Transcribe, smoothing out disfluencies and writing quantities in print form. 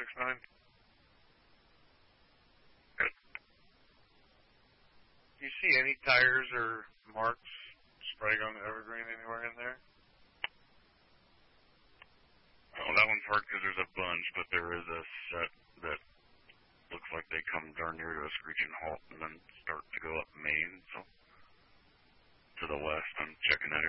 6-9? Good. Do you see any tires or marks sprayed on the Evergreen anywhere in there? Oh, that one's hard because there's a bunch, but there is a set that looks like they come darn near to a screeching halt and then start to go up Main. So to the west, I'm checking that